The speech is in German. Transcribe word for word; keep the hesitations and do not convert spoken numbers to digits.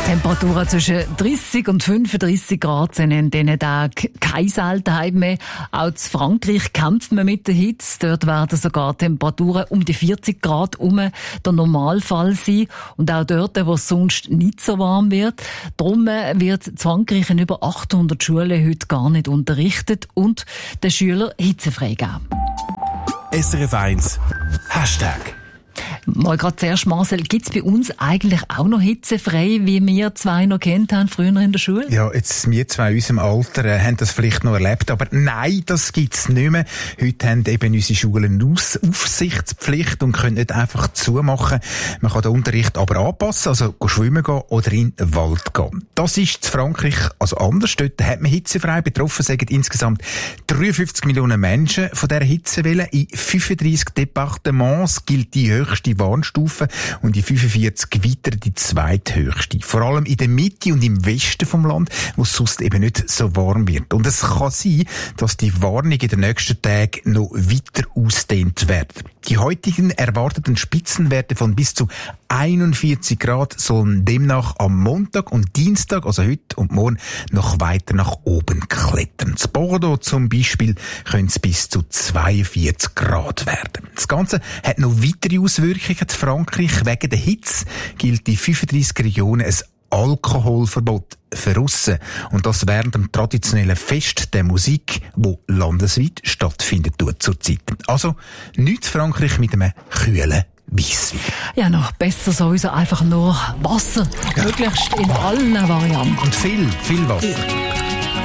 Temperaturen zwischen dreissig und fünfunddreissig Grad sind in diesen Tagen keine Seltenheit mehr. Auch in Frankreich kämpft man mit der Hitze. Dort werden sogar Temperaturen um die vierzig Grad herum der Normalfall sein. Und auch dort, wo es sonst nicht so warm wird. Darum wird in Frankreich in über achthundert Schulen heute gar nicht unterrichtet und den Schülern hitzefrei geben. S R F eins Hashtag. Mal gerade zuerst, Marcel, gibt's bei uns eigentlich auch noch hitzefrei, wie wir zwei noch kennt haben, früher in der Schule? Ja, jetzt wir zwei in unserem Alter äh, haben das vielleicht noch erlebt, aber nein, das gibt's nicht mehr. Heute haben eben unsere Schulen eine Aufsichtspflicht und können nicht einfach zumachen. Man kann den Unterricht aber anpassen, also schwimmen gehen oder in den Wald gehen. Das ist in Frankreich also anders. Dort hat man hitzefrei. Betroffen sagen insgesamt dreiundfünfzig Millionen Menschen von dieser Hitzewelle. In fünfunddreissig Departements gilt die höchste Warnstufe und in fünfundvierzig weiter die zweithöchste. Vor allem in der Mitte und im Westen vom Land, wo es sonst eben nicht so warm wird. Und es kann sein, dass die Warnung in den nächsten Tagen noch weiter ausdehnt wird. Die heutigen erwarteten Spitzenwerte von bis zu einundvierzig Grad sollen demnach am Montag und Dienstag, also heute und morgen, noch weiter nach oben klettern. In Bordeaux zum Beispiel können es bis zu zweiundvierzig Grad werden. Das Ganze hat noch weitere Auswirkungen in Frankreich. Wegen der Hitze gilt in fünfunddreissig Regionen ein Alkoholverbot für Russen. Und das während dem traditionellen Fest der Musik, wo landesweit stattfindet zurzeit. Also nichts Frankreich mit einem kühlen Weisswein. Ja, noch besser sowieso einfach nur Wasser. Ja. Möglichst in allen Varianten. Und viel, viel Wasser. Ja.